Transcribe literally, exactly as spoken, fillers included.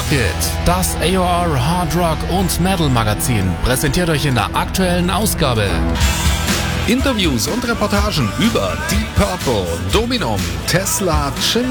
Rocket, das A O R Hard Rock und Metal Magazin, präsentiert euch in der aktuellen Ausgabe Interviews und Reportagen über Deep Purple, Dominum, Tesla, Chimera